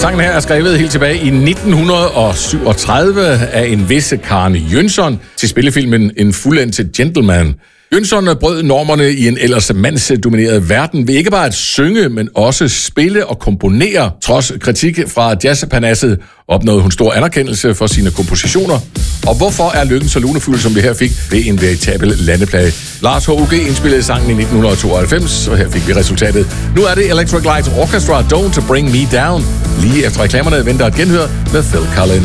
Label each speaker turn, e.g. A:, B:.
A: Sangen her er skrevet helt tilbage i 1937 af en visse Karen Jönsson til spillefilmen En fuldendt gentleman. Jönsson brød normerne i en ellers mandsdomineret verden ved ikke bare at synge, men også spille og komponere. Trods kritik fra jazzpanasset opnåede hun stor anerkendelse for sine kompositioner. Og hvorfor er lykken så lunefuld, som vi her fik, ved en veritabel landeplade? Lars H.U.G. indspillede sangen i 1992, og her fik vi resultatet. Nu er det Electric Light Orchestra, Don't Bring Me Down. Lige efter reklamerne venter et genhør med Phil Collins.